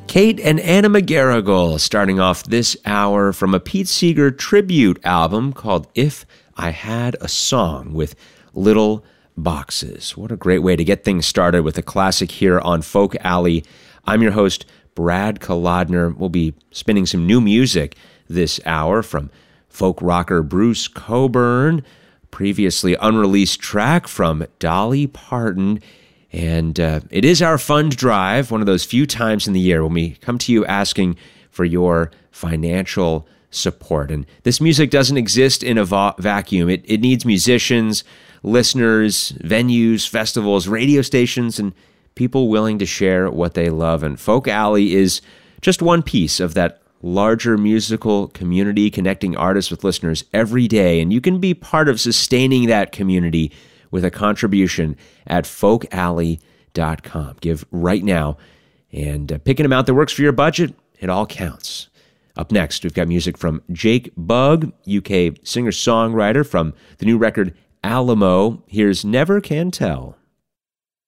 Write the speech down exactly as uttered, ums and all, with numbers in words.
Kate and Anna McGarrigle starting off this hour from a Pete Seeger tribute album called If I Had a Song with Little Boxes. What a great way to get things started with a classic here on Folk Alley. I'm your host, Brad Kolodner. We'll be spinning some new music this hour from folk rocker Bruce Cockburn, previously unreleased track from Dolly Parton. And uh, it is our fund drive, one of those few times in the year when we come to you asking for your financial support. And this music doesn't exist in a va- vacuum. It, it needs musicians, listeners, venues, festivals, radio stations, and people willing to share what they love. And Folk Alley is just one piece of that larger musical community connecting artists with listeners every day. And you can be part of sustaining that community with a contribution at folk alley dot com. Give right now, and uh, pick an amount that works for your budget. It all counts. Up next, we've got music from Jake Bugg, U K singer-songwriter from the new record Alamo. Here's Never Can Tell.